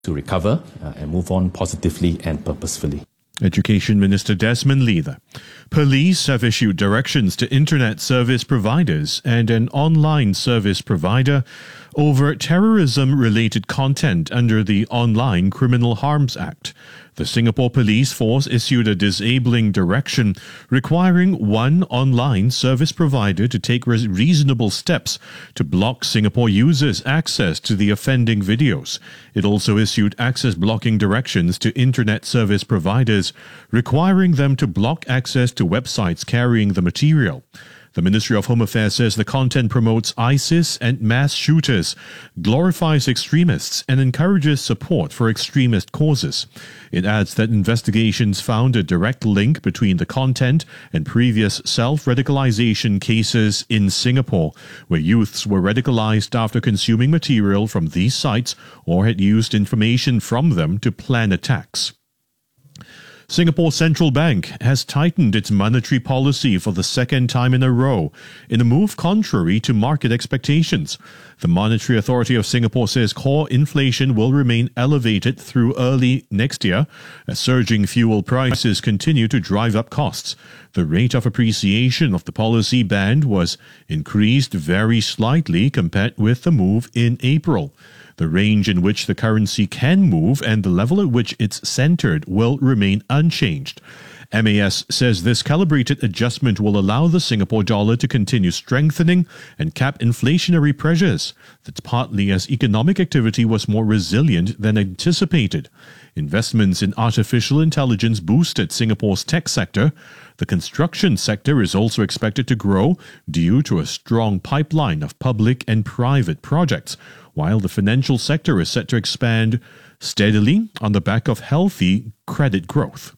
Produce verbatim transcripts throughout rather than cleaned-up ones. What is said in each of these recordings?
to recover uh, and move on positively and purposefully. Education Minister Desmond Leather. Police have issued directions to internet service providers and an online service provider over terrorism-related content under the Online Criminal Harms Act. The Singapore Police Force issued a disabling direction requiring one online service provider to take re- reasonable steps to block Singapore users' access to the offending videos. It also issued access blocking directions to internet service providers, requiring them to block access to websites carrying the material. The Ministry of Home Affairs says the content promotes ISIS and mass shooters, glorifies extremists, and encourages support for extremist causes. It adds that investigations found a direct link between the content and previous self-radicalization cases in Singapore, where youths were radicalized after consuming material from these sites or had used information from them to plan attacks. Singapore Central Bank has tightened its monetary policy for the second time in a row, in a move contrary to market expectations. The Monetary Authority of Singapore says core inflation will remain elevated through early next year as surging fuel prices continue to drive up costs. The rate of appreciation of the policy band was increased very slightly compared with the move in April. The range in which the currency can move and the level at which it's centered will remain unchanged. M A S says this calibrated adjustment will allow the Singapore dollar to continue strengthening and cap inflationary pressures. That's partly as economic activity was more resilient than anticipated. Investments in artificial intelligence boosted Singapore's tech sector. The construction sector is also expected to grow due to a strong pipeline of public and private projects, while the financial sector is set to expand steadily on the back of healthy credit growth.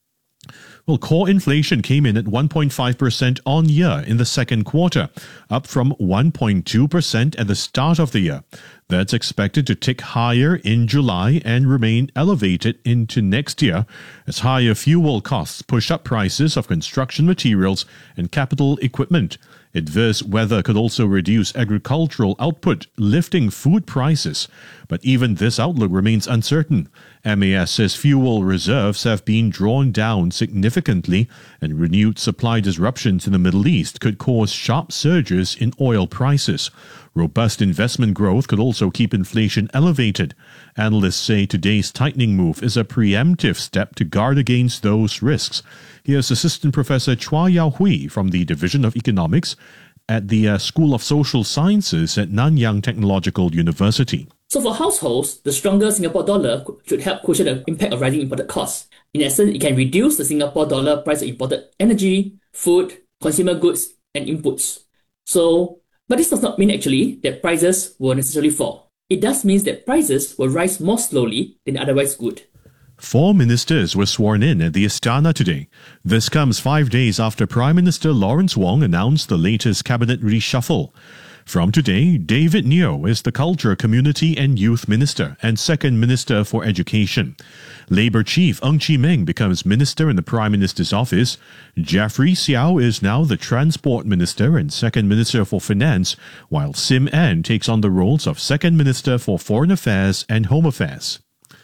Well, core inflation came in at one point five percent on year in the second quarter, up from one point two percent at the start of the year. That's expected to tick higher in July and remain elevated into next year as higher fuel costs push up prices of construction materials and capital equipment. Adverse weather could also reduce agricultural output, lifting food prices. But even this outlook remains uncertain. M A S says fuel reserves have been drawn down significantly, and renewed supply disruptions in the Middle East could cause sharp surges in oil prices. Robust investment growth could also keep inflation elevated. Analysts say today's tightening move is a preemptive step to guard against those risks. Here's Assistant Professor Chua Yao Hui from the Division of Economics at the uh, School of Social Sciences at Nanyang Technological University. So for households, the stronger Singapore dollar should help cushion the impact of rising imported costs. In essence, it can reduce the Singapore dollar price of imported energy, food, consumer goods, and inputs. So, but this does not mean actually that prices will necessarily fall. It does mean that prices will rise more slowly than otherwise would. Four ministers were sworn in at the Istana today. This comes five days after Prime Minister Lawrence Wong announced the latest cabinet reshuffle. From today, David Neo is the Culture, Community and Youth Minister and Second Minister for Education. Labour Chief Ng Chee Meng becomes Minister in the Prime Minister's office. Jeffrey Xiao is now the Transport Minister and Second Minister for Finance, while Sim Ann takes on the roles of Second Minister for Foreign Affairs and Home Affairs.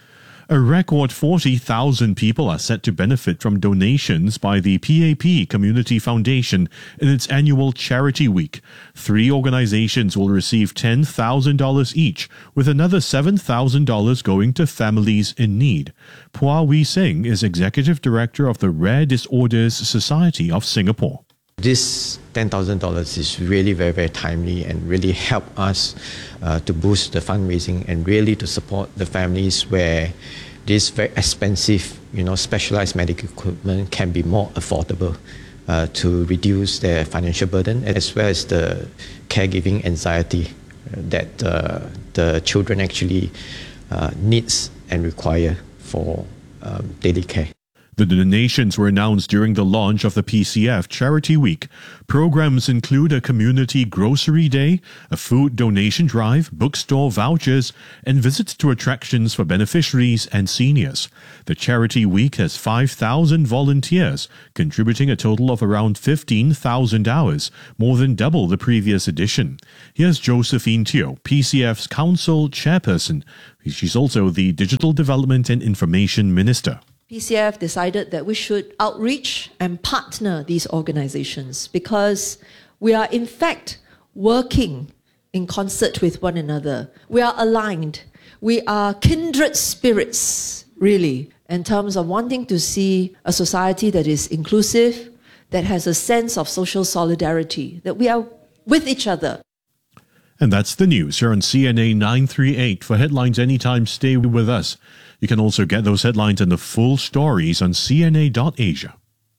A record forty thousand people are set to benefit from donations by the P A P Community Foundation in its annual Charity Week. Three organizations will receive ten thousand dollars each, with another seven thousand dollars going to families in need. Phua Wee Seng is Executive Director of the Rare Disorders Society of Singapore. This ten thousand dollars is really very, very timely and really help us uh, to boost the fundraising and really to support the families where this very expensive, you know, specialized medical equipment can be more affordable uh, to reduce their financial burden as well as the caregiving anxiety that uh, the children actually uh, needs and require for um, daily care. The donations were announced during the launch of the P C F Charity Week. Programs include a community grocery day, a food donation drive, bookstore vouchers, and visits to attractions for beneficiaries and seniors. The Charity Week has five thousand volunteers, contributing a total of around fifteen thousand hours, more than double the previous edition. Here's Josephine Teo, P C F's Council Chairperson. She's also the Digital Development and Information Minister. P C F decided that we should outreach and partner these organizations because we are in fact working in concert with one another. We are aligned. We are kindred spirits, really, in terms of wanting to see a society that is inclusive, that has a sense of social solidarity, that we are with each other. And that's the news here on C N A nine thirty-eight. For headlines anytime, stay with us. You can also get those headlines and the full stories on C N A dot Asia.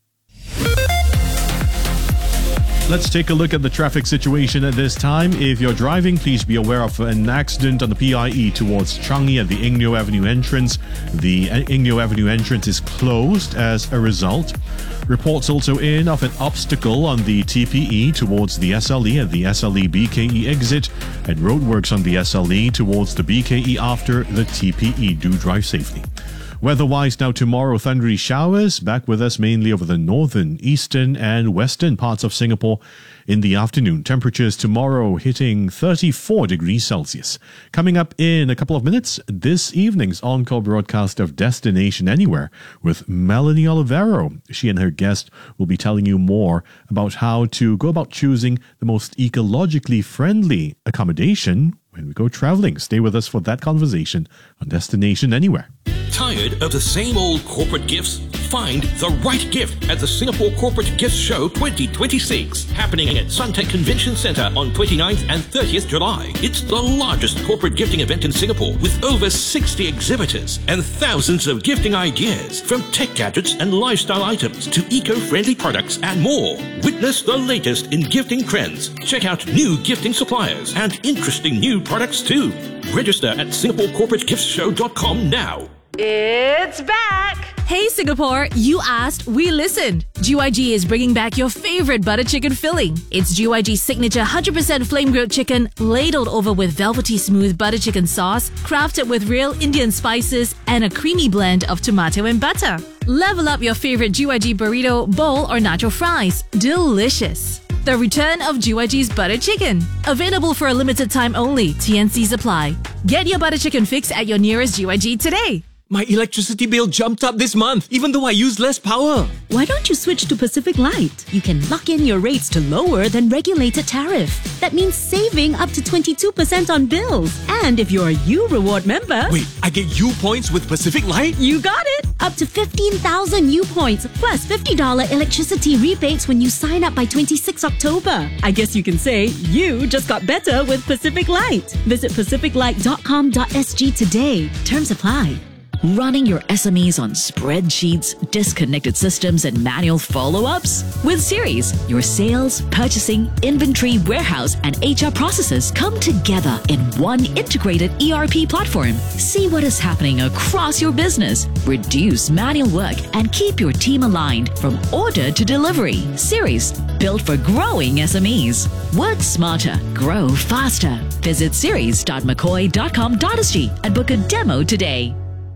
Let's take a look at the traffic situation at this time. If you're driving, please be aware of an accident on the P I E towards Changi at the Eng Neo Avenue entrance. The Eng Neo Avenue entrance is closed as a result. Reports also in of an obstacle on the T P E towards the S L E at the S L E B K E exit, and roadworks on the S L E towards the B K E after the T P E. Do drive safely. Weather-wise, now tomorrow, thundery showers back with us mainly over the northern, eastern and western parts of Singapore in the afternoon. Temperatures tomorrow hitting thirty-four degrees Celsius. Coming up in a couple of minutes, this evening's encore broadcast of Destination Anywhere with Melanie Olivero. She and her guest will be telling you more about how to go about choosing the most ecologically friendly accommodation when we go traveling. Stay with us for that conversation on Destination Anywhere. Tired of the same old corporate gifts? Find the right gift at the Singapore Corporate Gifts Show twenty twenty-six, happening at Suntec Convention Centre on twenty-ninth and thirtieth July. It's the largest corporate gifting event in Singapore with over sixty exhibitors and thousands of gifting ideas, from tech gadgets and lifestyle items to eco-friendly products and more. Witness the latest in gifting trends. Check out new gifting suppliers and interesting new products too. Register at singapore corporate gifts show dot com now. It's back! Hey Singapore, you asked, we listened. G Y G is bringing back your favorite butter chicken filling. It's G Y G's signature one hundred percent flame grilled chicken, ladled over with velvety smooth butter chicken sauce, crafted with real Indian spices and a creamy blend of tomato and butter. Level up your favorite G Y G burrito, bowl or nacho fries. Delicious. The return of G Y G's butter chicken. Available for a limited time only. T N Cs apply. Get your butter chicken fix at your nearest G Y G today. My electricity bill jumped up this month, even though I used less power. Why don't you switch to Pacific Light? You can lock in your rates to lower than regulated tariff. That means saving up to twenty-two percent on bills. And if you're a U Reward member... Wait, I get U points with Pacific Light? You got it! Up to fifteen thousand U points, plus fifty dollars electricity rebates when you sign up by twenty-sixth October. I guess you can say you just got better with Pacific Light. Visit pacific light dot com dot s g today. Terms apply. Running your S M Es on spreadsheets, disconnected systems, and manual follow-ups? With Series, your sales, purchasing, inventory, warehouse, and H R processes come together in one integrated E R P platform. See what is happening across your business, reduce manual work, and keep your team aligned from order to delivery. Series, built for growing S M Es. Work smarter, grow faster. Visit series dot mccoy dot com dot s g and book a demo today.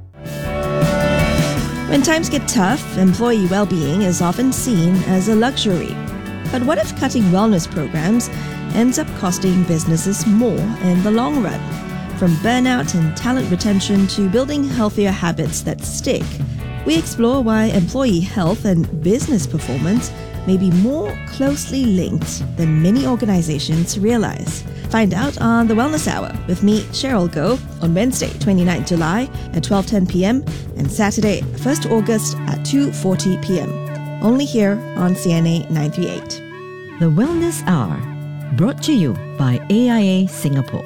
When times get tough, employee well-being is often seen as a luxury. But what if cutting wellness programs ends up costing businesses more in the long run? From burnout and talent retention to building healthier habits that stick, we explore why employee health and business performance may be more closely linked than many organizations realize. Find out on The Wellness Hour with me, Cheryl Goh, on Wednesday, twenty-ninth July at twelve ten p.m. and Saturday, first August at two forty p.m. Only here on C N A nine thirty-eight. The Wellness Hour, brought to you by A I A Singapore.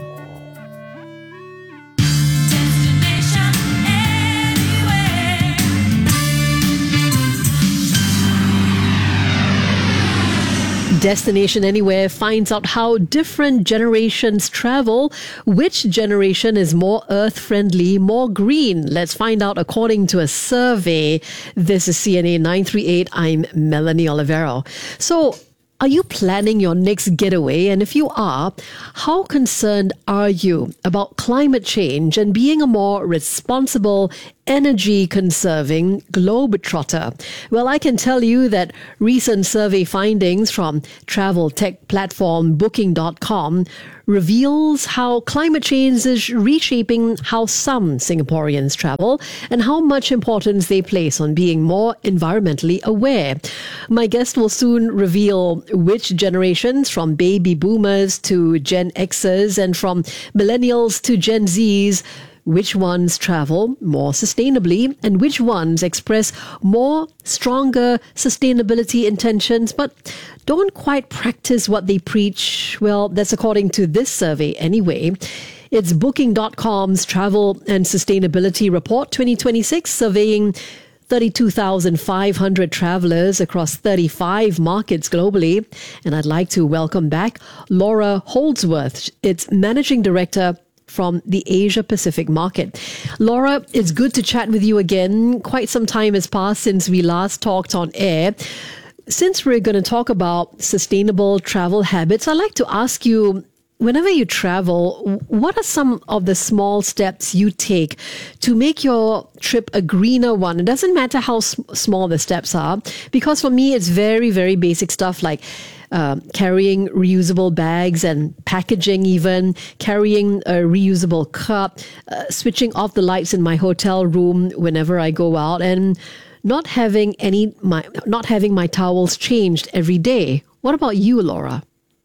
Destination Anywhere finds out how different generations travel. Which generation is more earth-friendly, more green? Let's find out according to a survey. This is C N A nine three eight. I'm Melanie Olivero. So, are you planning your next getaway? And if you are, how concerned are you about climate change and being a more responsible, energy-conserving globetrotter? Well, I can tell you that recent survey findings from travel tech platform booking dot com reveals how climate change is reshaping how some Singaporeans travel and how much importance they place on being more environmentally aware. My guest will soon reveal which generations, from baby boomers to Gen Xers and from millennials to Gen Zs, which ones travel more sustainably and which ones express more stronger sustainability intentions but don't quite practice what they preach. Well, that's according to this survey anyway. It's booking dot com's Travel and Sustainability Report twenty twenty-six, surveying thirty-two thousand five hundred travelers across thirty-five markets globally. And I'd like to welcome back Laura Holdsworth, its Managing Director from the Asia Pacific market. Laura, it's good to chat with you again. Quite some time has passed since we last talked on air. Since we're going to talk about sustainable travel habits, I'd like to ask you, whenever you travel, what are some of the small steps you take to make your trip a greener one? It doesn't matter how s- small the steps are, because for me, it's very, very basic stuff like Uh, carrying reusable bags and packaging, even carrying a reusable cup, uh, switching off the lights in my hotel room whenever I go out, and not having any my not having my towels changed every day. What about you, Laura?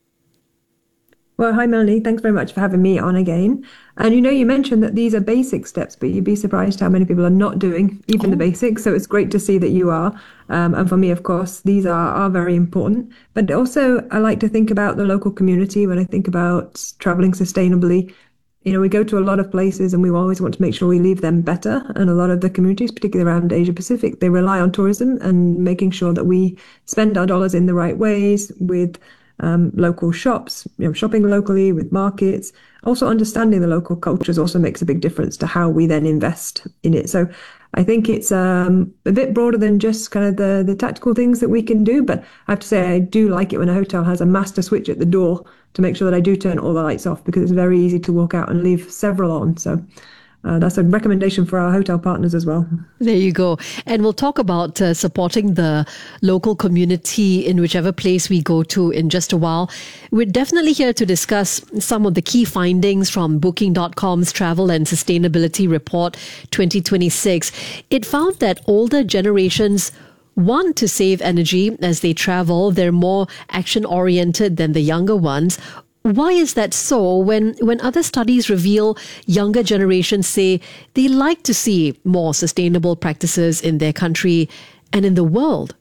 Well, hi, Melanie. Thanks very much for having me on again. And you know, you mentioned that these are basic steps, but you'd be surprised how many people are not doing even oh. the basics. So it's great to see that you are. Um, and for me, of course, these are, are very important. But also, I like to think about the local community when I think about traveling sustainably. You know, we go to a lot of places and we always want to make sure we leave them better. And a lot of the communities, particularly around Asia Pacific, they rely on tourism and making sure that we spend our dollars in the right ways with Um, local shops, you know, shopping locally with markets. Also understanding the local cultures also makes a big difference to how we then invest in it. So I think it's um, a bit broader than just kind of the, the tactical things that we can do. But I have to say, I do like it when a hotel has a master switch at the door to make sure that I do turn all the lights off, because it's very easy to walk out and leave several on. So Uh, that's a recommendation for our hotel partners as well. There you go. And we'll talk about uh, supporting the local community in whichever place we go to in just a while. We're definitely here to discuss some of the key findings from booking dot com's Travel and Sustainability Report twenty twenty-six. It found that older generations want to save energy as they travel. They're more action-oriented than the younger ones. Why is that so when, when other studies reveal younger generations say they like to see more sustainable practices in their country and in the world?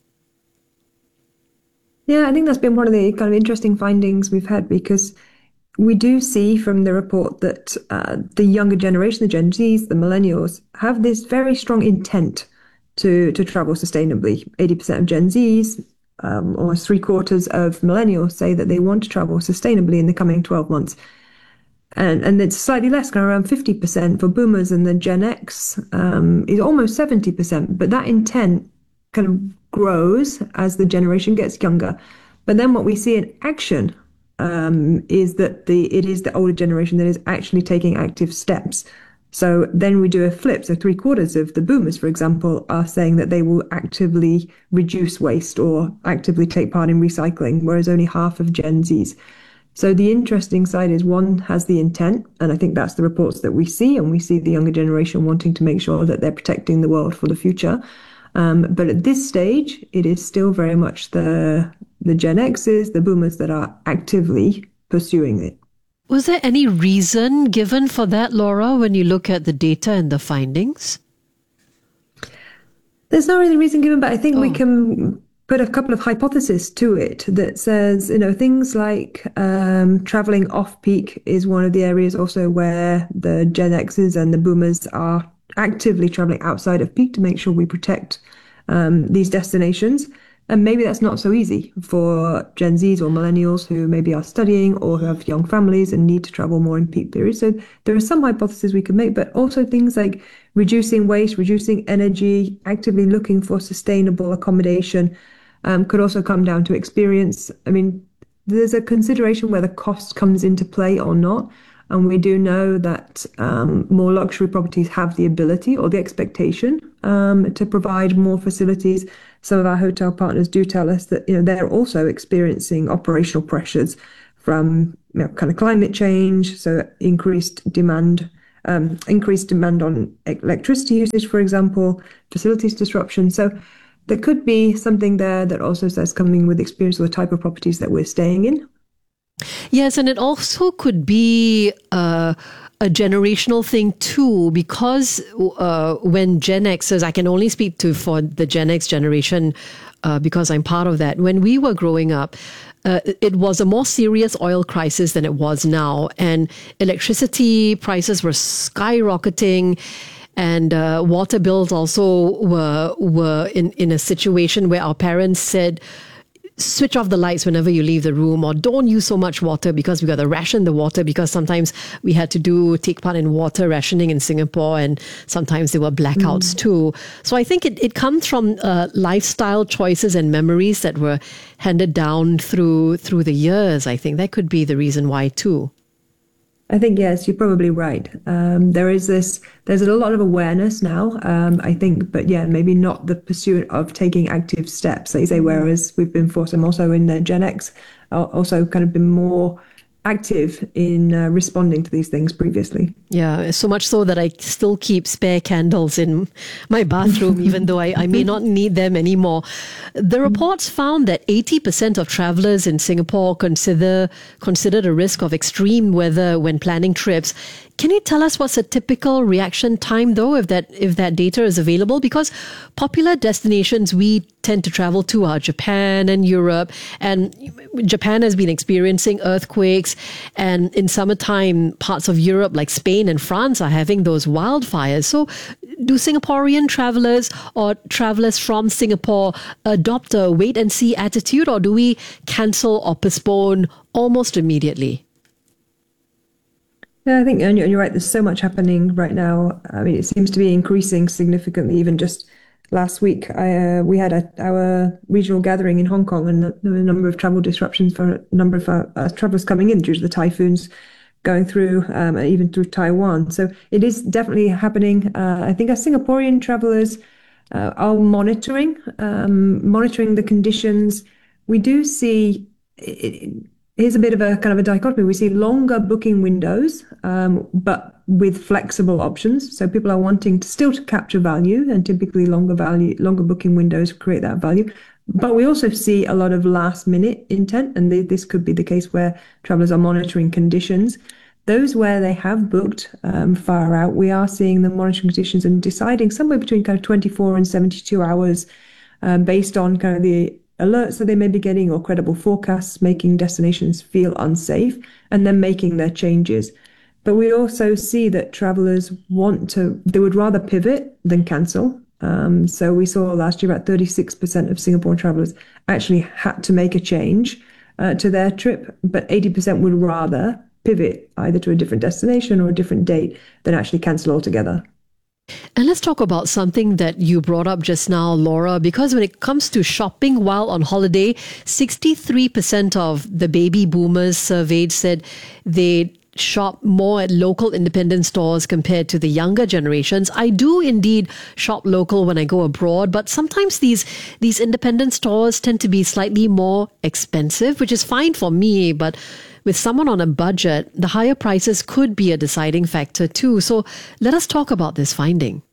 Yeah, I think that's been one of the kind of interesting findings we've had, because we do see from the report that uh, the younger generation, the Gen Zs, the millennials, have this very strong intent to, to travel sustainably. eighty percent of Gen Zs, Um, almost three quarters of millennials say that they want to travel sustainably in the coming twelve months. And and it's slightly less, kind of around fifty percent for boomers, and the Gen X um, is almost seventy percent. But that intent kind of grows as the generation gets younger. But then what we see in action um, is that the it is the older generation that is actually taking active steps. So then we do a flip. So three quarters of the boomers, for example, are saying that they will actively reduce waste or actively take part in recycling, whereas only half of Gen Zs. So the interesting side is one has the intent, and I think that's the reports that we see, and we see the younger generation wanting to make sure that they're protecting the world for the future. Um, but at this stage, it is still very much the the Gen X's, the boomers that are actively pursuing it. Was there any reason given for that, Laura, when you look at the data and the findings? There's no really reason given, but I think oh. we can put a couple of hypotheses to it that says, you know, things like um, traveling off-peak is one of the areas also where the Gen X's and the boomers are actively traveling outside of peak to make sure we protect um, these destinations. And maybe that's not so easy for Gen Zs or millennials who maybe are studying or who have young families and need to travel more in peak periods. So there are some hypotheses we could make, but also things like reducing waste, reducing energy, actively looking for sustainable accommodation um, could also come down to experience. I mean, there's a consideration whether cost comes into play or not. And we do know that um, more luxury properties have the ability or the expectation um, to provide more facilities. Some of our hotel partners do tell us that, you know, they're also experiencing operational pressures from, you know, kind of climate change, so increased demand, um, increased demand on electricity usage, for example, facilities disruption. So there could be something there that also says coming with experience of the type of properties that we're staying in. Yes, and it also could be uh, a generational thing too, because uh, when Gen Xers, I can only speak to for the Gen X generation uh, because I'm part of that. When we were growing up, uh, it was a more serious oil crisis than it was now, and electricity prices were skyrocketing. And uh, water bills also were were in, in a situation where our parents said, switch off the lights whenever you leave the room, or don't use so much water because we got to ration the water, because sometimes we had to do take part in water rationing in Singapore, and sometimes there were blackouts mm. too. So I think it, it comes from uh, lifestyle choices and memories that were handed down through through the years. I think that could be the reason why too. I think, yes, you're probably right. Um, there is this, there's a lot of awareness now, um, I think, but yeah, maybe not the pursuit of taking active steps, like you say, whereas we've been forced, I'm also in uh, Gen X, also kind of been more active in uh, responding to these things previously. Yeah, so much so that I still keep spare candles in my bathroom, even though I, I may not need them anymore. The reports found that eighty percent of travelers in Singapore consider consider the risk of extreme weather when planning trips. Can you tell us what's a typical reaction time, though, if that if that data is available? Because popular destinations we tend to travel to are Japan and Europe, and Japan has been experiencing earthquakes, and in summertime, parts of Europe like Spain and France are having those wildfires. So do Singaporean travelers or travelers from Singapore adopt a wait-and-see attitude, or do we cancel or postpone almost immediately? Yeah, I think and you're right. There's so much happening right now. I mean, it seems to be increasing significantly. Even just last week, I, uh, we had a, our regional gathering in Hong Kong, and there were a number of travel disruptions for a number of uh, uh, travelers coming in due to the typhoons going through, um, even through Taiwan. So it is definitely happening. Uh, I think our Singaporean travelers uh, are monitoring, um, monitoring the conditions. We do see. It, Here's a bit of a kind of a dichotomy. We see longer booking windows, um, but with flexible options. So people are wanting to still to capture value, and typically longer value, longer booking windows create that value. But we also see a lot of last minute intent, and th- this could be the case where travelers are monitoring conditions. Those where they have booked um, far out, we are seeing them monitoring conditions and deciding somewhere between kind of twenty-four and seventy-two hours um, based on kind of the alerts that they may be getting or credible forecasts, making destinations feel unsafe, and then making their changes. But we also see that travelers want to, they would rather pivot than cancel. Um, so we saw last year about thirty-six percent of Singapore travelers actually had to make a change uh, to their trip, but eighty percent would rather pivot either to a different destination or a different date than actually cancel altogether. And let's talk about something that you brought up just now, Laura, because when it comes to shopping while on holiday, sixty-three percent of the baby boomers surveyed said they shop more at local independent stores compared to the younger generations. I do indeed shop local when I go abroad, but sometimes these these independent stores tend to be slightly more expensive, which is fine for me, but with someone on a budget, the higher prices could be a deciding factor too. So let us talk about this finding.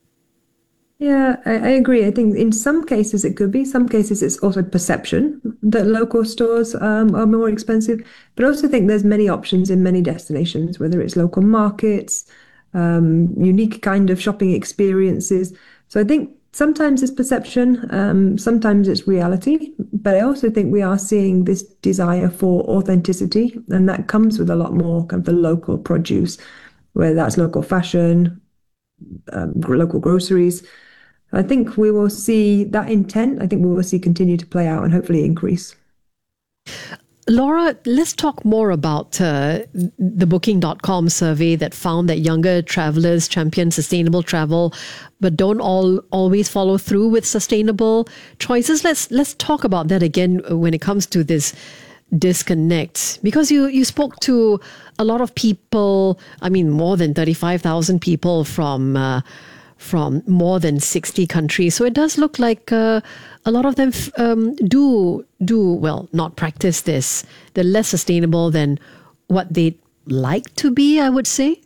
Yeah, I, I agree. I think in some cases it could be. Some cases it's also perception that local stores um, are more expensive. But I also think there's many options in many destinations, whether it's local markets, um, unique kind of shopping experiences. So I think sometimes it's perception, um, sometimes it's reality, but I also think we are seeing this desire for authenticity, and that comes with a lot more kind of the local produce, whether that's local fashion, um, local groceries, I think we will see that intent, I think we will see continue to play out and hopefully increase. Laura, let's talk more about uh, the Booking dot com survey that found that younger travelers champion sustainable travel, but don't all always follow through with sustainable choices. Let's let's talk about that again when it comes to this disconnect, because you you spoke to a lot of people. I mean, more than thirty-five thousand people from uh, from more than sixty countries. So it does look like uh, a lot of them um, do, do, well, not practice this. They're less sustainable than what they'd like to be, I would say.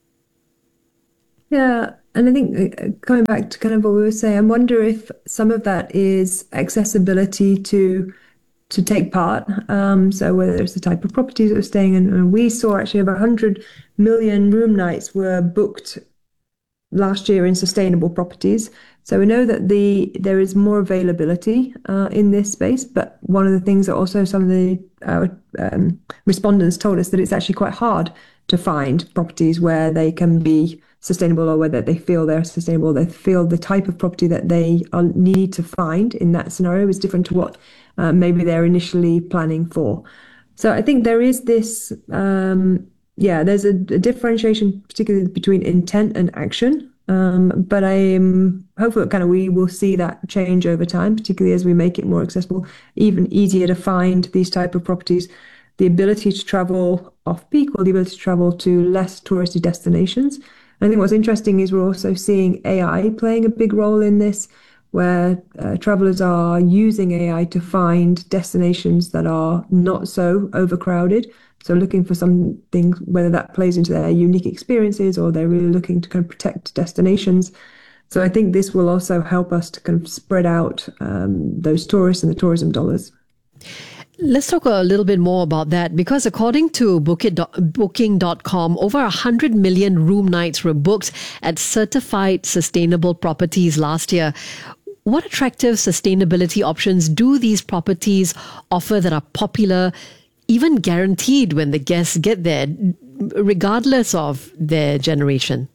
Yeah, and I think uh, coming back to kind of what we were saying, I wonder if some of that is accessibility to to take part. Um, so whether it's the type of properties that we're staying in, and we saw actually over one hundred million room nights were booked last year in sustainable properties. So we know that the there is more availability uh, in this space, but one of the things that also some of the uh, um, respondents told us that it's actually quite hard to find properties where they can be sustainable, or whether they feel they're sustainable. They feel the type of property that they are, need to find in that scenario is different to what uh, maybe they're initially planning for. So I think there is this, um, yeah, there's a, a differentiation, particularly between intent and action. Um, but I am hopeful that kind of we will see that change over time, particularly as we make it more accessible, even easier to find these type of properties, the ability to travel off-peak or the ability to travel to less touristy destinations. I think what's interesting is we're also seeing A I playing a big role in this, where uh, travelers are using A I to find destinations that are not so overcrowded. So looking for something, whether that plays into their unique experiences or they're really looking to kind of protect destinations. So I think this will also help us to kind of spread out um, those tourists and the tourism dollars. Let's talk a little bit more about that, because according to Booking dot com, over one hundred million room nights were booked at certified sustainable properties last year. What attractive sustainability options do these properties offer that are popular, even guaranteed when the guests get there, regardless of their generation?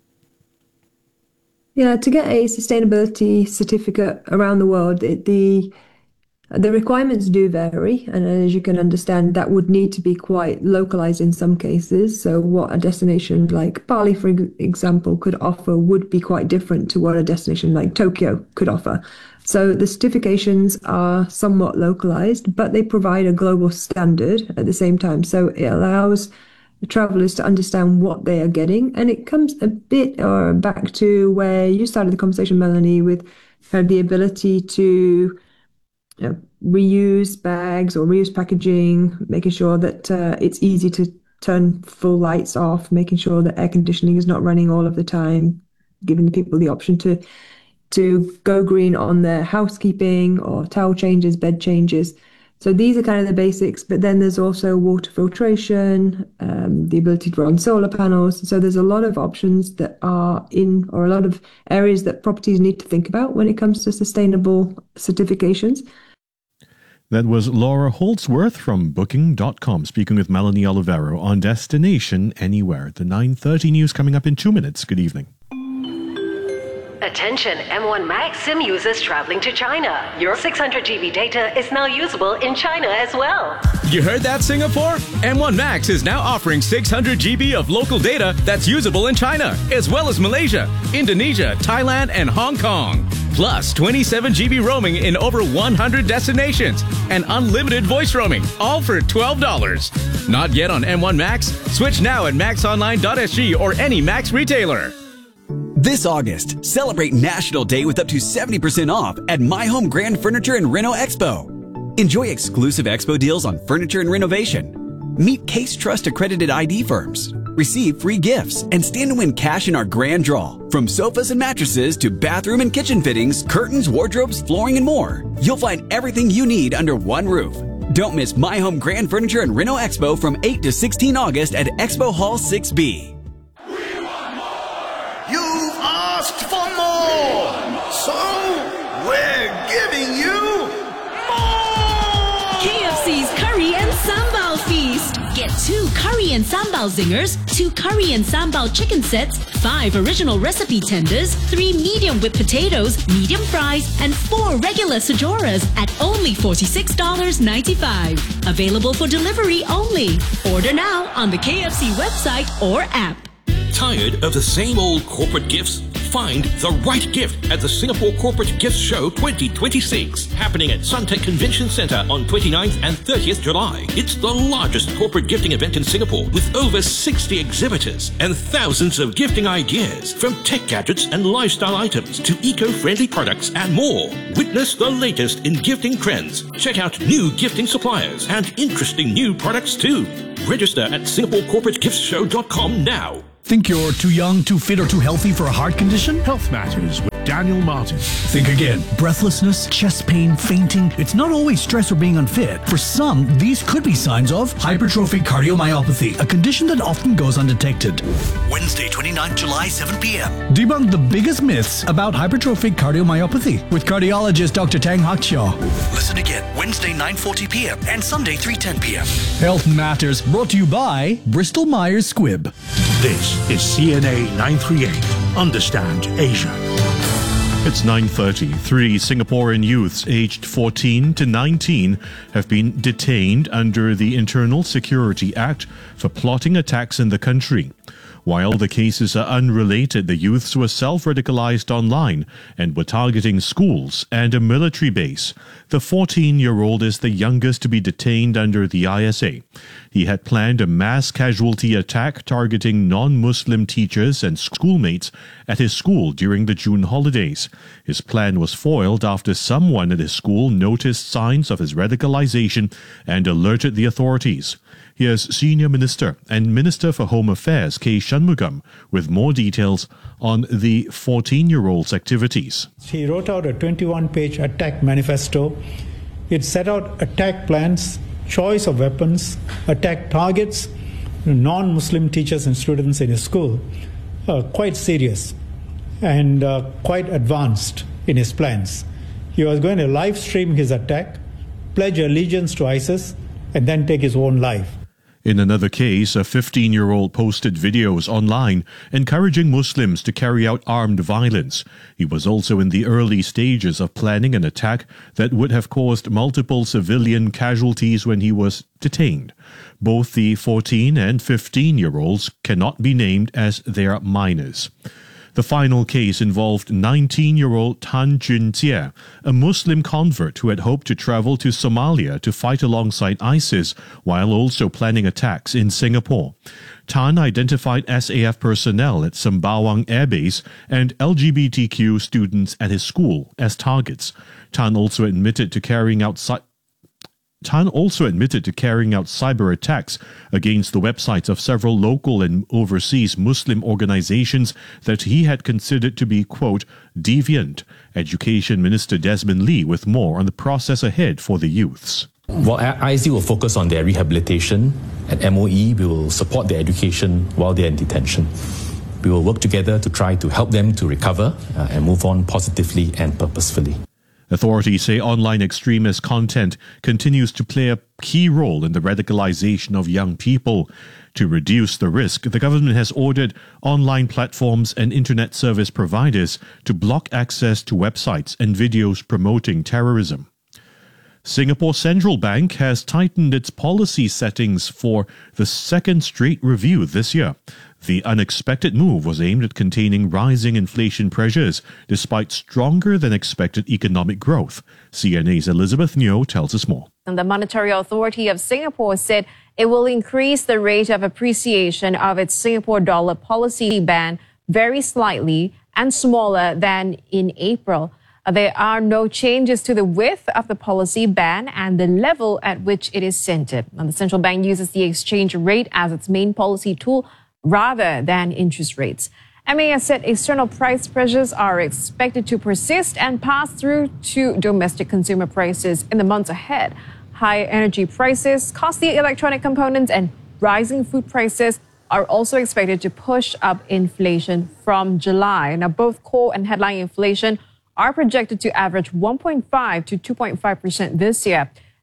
Yeah, to get a sustainability certificate around the world, it, the The requirements do vary, and as you can understand, that would need to be quite localized in some cases. So what a destination like Bali, for example, could offer would be quite different to what a destination like Tokyo could offer. So the certifications are somewhat localized, but they provide a global standard at the same time. So it allows the travelers to understand what they are getting. And it comes a bit uh, back to where you started the conversation, Melanie, with kind of the ability to You know, reuse bags or reuse packaging, making sure that uh, it's easy to turn full lights off, making sure that air conditioning is not running all of the time, giving the people the option to to go green on their housekeeping or towel changes, bed changes. So these are kind of the basics, but then there's also water filtration, um, the ability to run solar panels. So there's a lot of options that are in, or a lot of areas that properties need to think about when it comes to sustainable certifications. That was Laura Holdsworth from Booking dot com speaking with Melanie Olivero on Destination Anywhere. The nine thirty news coming up in two minutes. Good evening. Attention M one Max SIM users traveling to China. Your six hundred gigabyte data is now usable in China as well. You heard that, Singapore? M one Max is now offering six hundred gigabytes of local data that's usable in China, as well as Malaysia, Indonesia, Thailand, and Hong Kong. Plus twenty-seven gigabyte roaming in over one hundred destinations and unlimited voice roaming, all for twelve dollars. Not yet on M one Max? Switch now at max online dot s g or any Max retailer. This August, celebrate National Day with up to seventy percent off at My Home Grand Furniture and Reno Expo. Enjoy exclusive expo deals on furniture and renovation. Meet Case Trust accredited I D firms. Receive free gifts and stand to win cash in our grand draw. From sofas and mattresses to bathroom and kitchen fittings, curtains, wardrobes, flooring, and more. You'll find everything you need under one roof. Don't miss My Home Grand Furniture and Reno Expo from eight to sixteen August at Expo Hall six B. You've asked for more, so we're giving you more! K F C's Curry and Sambal Feast. Get two curry curry and sambal zingers, two curry and sambal chicken sets, five original recipe tenders, three medium whipped potatoes, medium fries, and four regular sajoras at only forty-six dollars and ninety-five cents. Available for delivery only. Order now on the K F C website or app. Tired of the same old corporate gifts? Find the right gift at the Singapore Corporate Gifts Show twenty twenty-six, happening at Suntec Convention Centre on twenty-ninth and thirtieth July. It's the largest corporate gifting event in Singapore, with over sixty exhibitors and thousands of gifting ideas, from tech gadgets and lifestyle items to eco-friendly products and more. Witness the latest in gifting trends. Check out new gifting suppliers and interesting new products too. Register at singapore corporate gifts show dot com now. Think you're too young, too fit, or too healthy for a heart condition? Health Matters with Daniel Martin. Think again. Breathlessness, chest pain, fainting. It's not always stress or being unfit. For some, these could be signs of hypertrophic cardiomyopathy, a condition that often goes undetected. Wednesday, twenty-ninth July, seven p.m. Debunk the biggest myths about hypertrophic cardiomyopathy with cardiologist Doctor Tang Hak Chia. Listen again, Wednesday, nine forty p.m. and Sunday, three ten p.m. Health Matters, brought to you by Bristol Myers Squibb. This is C N A nine thirty-eight. Understand Asia. It's nine thirty. Three Singaporean youths aged fourteen to nineteen have been detained under the Internal Security Act for plotting attacks in the country. While the cases are unrelated, the youths were self-radicalized online and were targeting schools and a military base. The fourteen-year-old is the youngest to be detained under the I S A. He had planned a mass casualty attack targeting non-Muslim teachers and schoolmates at his school during the June holidays. His plan was foiled after someone at his school noticed signs of his radicalization and alerted the authorities. Here's Senior Minister and Minister for Home Affairs K. Shanmugam with more details on the fourteen-year-old's activities. He wrote out a twenty-one page attack manifesto. It set out attack plans, choice of weapons, attack targets, non-Muslim teachers and students in his school. Uh, quite serious and uh, quite advanced in his plans. He was going to live stream his attack, pledge allegiance to ISIS, and then take his own life. In another case, a fifteen-year-old posted videos online encouraging Muslims to carry out armed violence. He was also in the early stages of planning an attack that would have caused multiple civilian casualties when he was detained. Both the fourteen and fifteen-year-olds cannot be named as they are minors. The final case involved nineteen-year-old Tan Junjie, a Muslim convert who had hoped to travel to Somalia to fight alongside ISIS while also planning attacks in Singapore. Tan identified S A F personnel at Sembawang Air Base and L G B T Q students at his school as targets. Tan also admitted to carrying out si- Tan also admitted to carrying out cyber attacks against the websites of several local and overseas Muslim organizations that he had considered to be, quote, deviant. Education Minister Desmond Lee with more on the process ahead for the youths. While I S D will focus on their rehabilitation, at M O E we will support their education while they're in detention. We will work together to try to help them to recover uh, and move on positively and purposefully. Authorities say online extremist content continues to play a key role in the radicalization of young people. To reduce the risk, the government has ordered online platforms and internet service providers to block access to websites and videos promoting terrorism. Singapore Central Bank has tightened its policy settings for the second straight review this year. The unexpected move was aimed at containing rising inflation pressures despite stronger than expected economic growth. C N A's Elizabeth Neo tells us more. And the Monetary Authority of Singapore said it will increase the rate of appreciation of its Singapore dollar policy band very slightly and smaller than in April. There are no changes to the width of the policy band and the level at which it is centered. And the central bank uses the exchange rate as its main policy tool rather than interest rates. M A S said external price pressures are expected to persist and pass through to domestic consumer prices in the months ahead. Higher energy prices, costly electronic components, and rising food prices are also expected to push up inflation from July. Now, both core and headline inflation are projected to average one point five to two point five percent this year.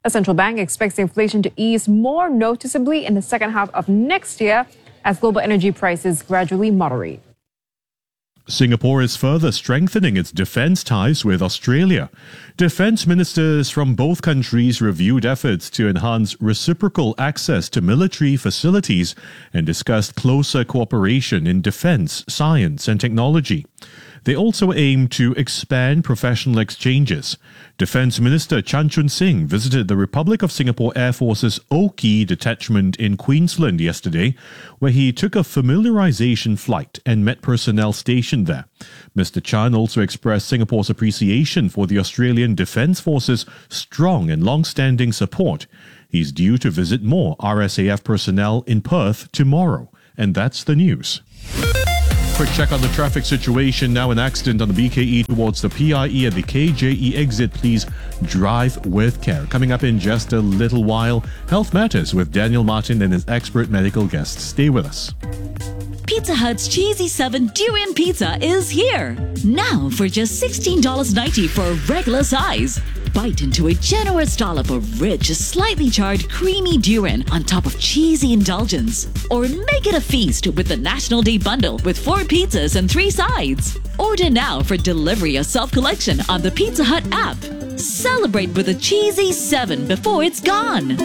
The central bank expects inflation to ease more noticeably in the second half of next year as global energy prices gradually moderate. Singapore is further strengthening its defence ties with Australia. Defence ministers from both countries reviewed efforts to enhance reciprocal access to military facilities and discussed closer cooperation in defence, science and technology. They also aim to expand professional exchanges. Defence Minister Chan Chun Sing visited the Republic of Singapore Air Force's Oki detachment in Queensland yesterday, where he took a familiarization flight and met personnel stationed there. Mister Chan also expressed Singapore's appreciation for the Australian Defence Force's strong and long-standing support. He's due to visit more R S A F personnel in Perth tomorrow. And that's the news. Quick check on the traffic situation. Now an accident on the B K E towards the P I E at the K J E exit. Please drive with care. Coming up in just a little while, Health Matters with Daniel Martin and his expert medical guests. Stay with us. Pizza Hut's Cheesy seven Durian Pizza is here. Now for just sixteen dollars ninety for a regular size. Bite into a generous dollop of rich, slightly charred, creamy durian on top of cheesy indulgence. Or make it a feast with the National Day Bundle with four pizzas and three sides. Order now for delivery or self-collection on the Pizza Hut app. Celebrate with a Cheesy seven before it's gone.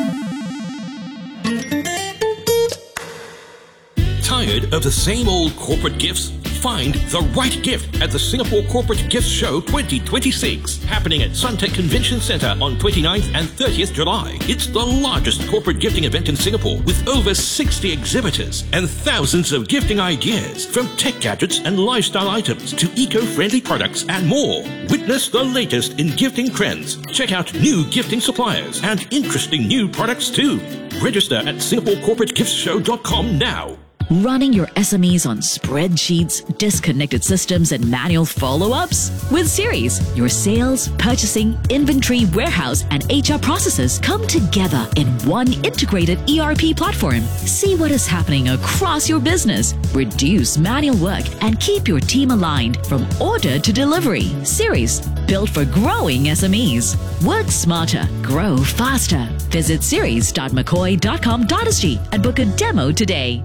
Tired of the same old corporate gifts? Find the right gift at the Singapore Corporate Gifts Show twenty twenty-six, happening at Suntec Convention Centre on twenty-ninth and thirtieth July. It's the largest corporate gifting event in Singapore with over sixty exhibitors and thousands of gifting ideas, from tech gadgets and lifestyle items to eco-friendly products and more. Witness the latest in gifting trends. Check out new gifting suppliers and interesting new products too. Register at singapore corporate gifts show dot com now. Running your S M Es on spreadsheets, disconnected systems, and manual follow-ups? With Series, your sales, purchasing, inventory, warehouse, and H R processes come together in one integrated E R P platform. See what is happening across your business, reduce manual work, and keep your team aligned from order to delivery. Series, built for growing S M Es. Work smarter, grow faster. Visit series dot mccoy dot com dot s g and book a demo today.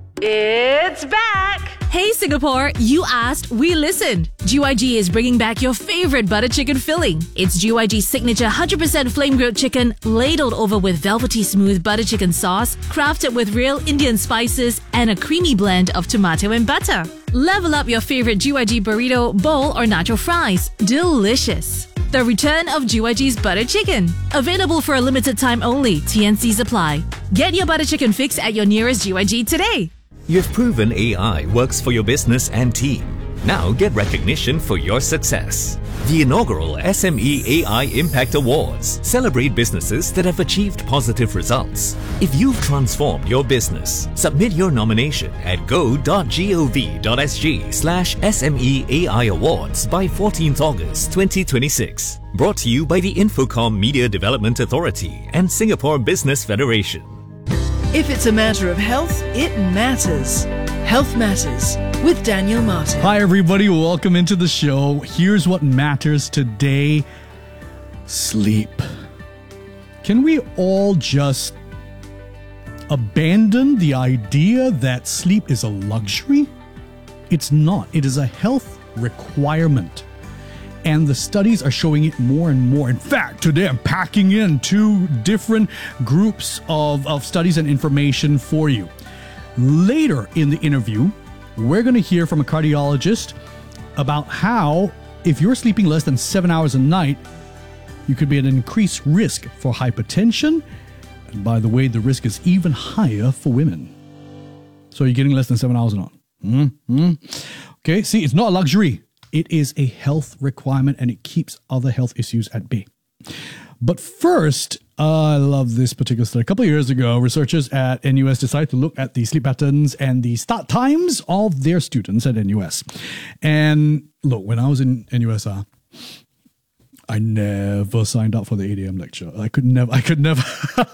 It's back! Hey Singapore, you asked, we listened. G Y G is bringing back your favorite butter chicken filling. It's G Y G's signature one hundred percent flame grilled chicken, ladled over with velvety smooth butter chicken sauce, crafted with real Indian spices and a creamy blend of tomato and butter. Level up your favorite G Y G burrito, bowl, or nacho fries. Delicious. The return of G Y G's butter chicken. Available for a limited time only. T N Cs apply. Get your butter chicken fix at your nearest G Y G today. You've proven A I works for your business and team. Now get recognition for your success. The inaugural S M E A I Impact Awards celebrate businesses that have achieved positive results. If you've transformed your business, submit your nomination at go dot gov dot s g slash S M E A I Awards by fourteenth August twenty twenty-six. Brought to you by the Infocom Media Development Authority and Singapore Business Federation. If it's a matter of health, it matters. Health Matters with Daniel Martin. Hi, everybody. Welcome into the show. Here's what matters today. Sleep. Can we all just abandon the idea that sleep is a luxury? It's not. It is a health requirement. And the studies are showing it more and more. In fact, today I'm packing in two different groups of, of studies and information for you. Later in the interview, we're going to hear from a cardiologist about how, if you're sleeping less than seven hours a night, you could be at an increased risk for hypertension. And by the way, the risk is even higher for women. So you're getting less than seven hours a night. Mm-hmm. Okay, see, it's not a luxury. It is a health requirement and it keeps other health issues at bay. But first, uh, I love this particular study. A couple of years ago, researchers at N U S decided to look at the sleep patterns and the start times of their students at N U S. And look, when I was in N U S R, I never signed up for the eight a.m. lecture. I could never, I could never.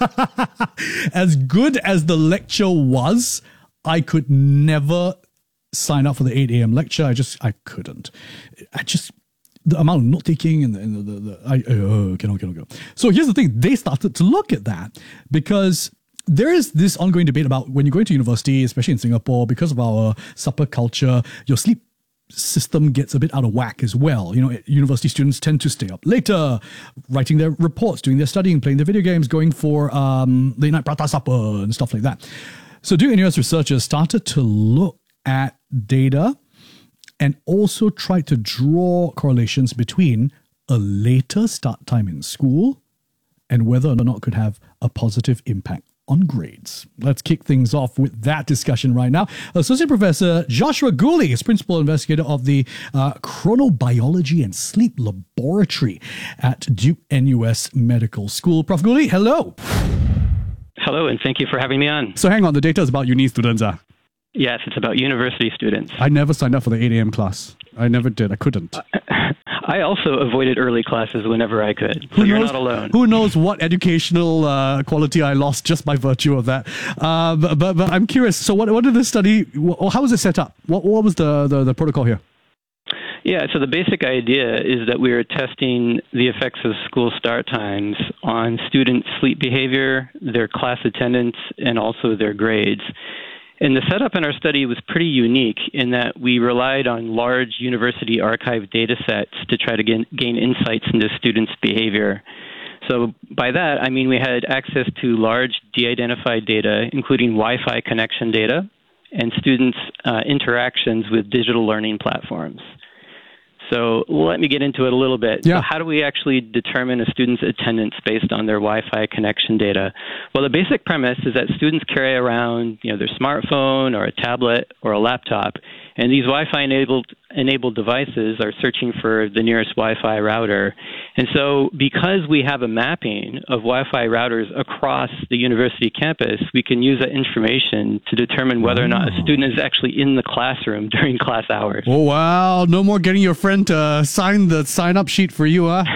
As good as the lecture was, I could never sign up for the eight a.m. lecture. I just, I couldn't. I just, the amount of note taking and the, and the, the, the I, oh, cannot, cannot go. So here's the thing. They started to look at that because there is this ongoing debate about when you're going to university, especially in Singapore, because of our supper culture, your sleep system gets a bit out of whack as well. You know, university students tend to stay up later, writing their reports, doing their studying, playing their video games, going for um, late night prata supper and stuff like that. So Duke N U S researchers started to look at data and also tried to draw correlations between a later start time in school and whether or not it could have a positive impact on grades. Let's kick things off with that discussion right now. Associate Professor Joshua Gooley is Principal Investigator of the uh, Chronobiology and Sleep Laboratory at Duke N U S Medical School. Professor Gooley, hello. Hello, and thank you for having me on. So hang on, the data is about uni students, ah? Yes, it's about university students. I never signed up for the eight a.m. class. I never did. I couldn't. I also avoided early classes whenever I could. So who you're knows, not alone. Who knows what educational uh, quality I lost just by virtue of that. Uh, but, but, but I'm curious. So what, what did this study, how was it set up? What, what was the, the, the protocol here? Yeah, so the basic idea is that we are testing the effects of school start times on student sleep behavior, their class attendance, and also their grades. And the setup in our study was pretty unique in that we relied on large university archive data sets to try to gain, gain insights into students' behavior. So by that, I mean we had access to large de-identified data, including Wi-Fi connection data, and students' uh, interactions with digital learning platforms. So let me get into it a little bit. Yeah. So how do we actually determine a student's attendance based on their Wi-Fi connection data? Well, the basic premise is that students carry around, you know, their smartphone or a tablet or a laptop, and these Wi-Fi enabled enabled devices are searching for the nearest Wi-Fi router. And so because we have a mapping of Wi-Fi routers across the university campus, we can use that information to determine whether or not a student is actually in the classroom during class hours. Oh, wow. No more getting your friend to sign the sign-up sheet for you, huh?